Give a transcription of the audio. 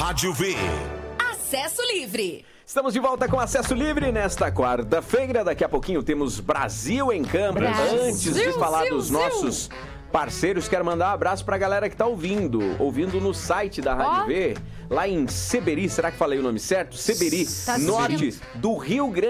Rádio V. Acesso Livre. Estamos de volta com Acesso Livre nesta quarta-feira. Daqui a pouquinho temos Brasil em Campo. Antes de falar dos nossos parceiros, quero mandar um abraço pra galera que tá ouvindo no site da Rádio V, lá em Seberi, será que falei o nome certo? Seberi, norte do Rio Grande